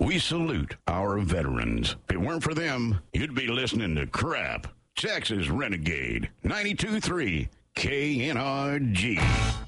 We salute our veterans. If it weren't for them, you'd be listening to crap. Texas Renegade, 92.3 KNRG.